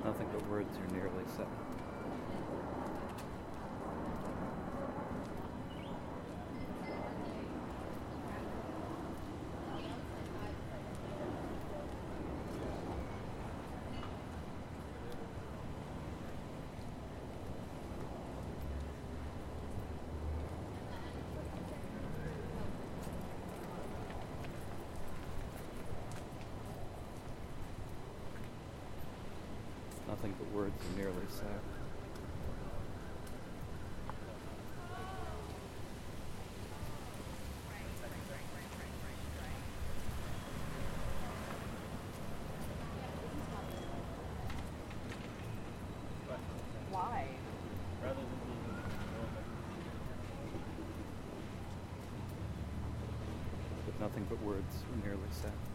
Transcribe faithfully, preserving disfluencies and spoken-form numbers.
Nothing but words are nearly said. Nothing but words are nearly said. Why? Rather than being But nothing but words are nearly said.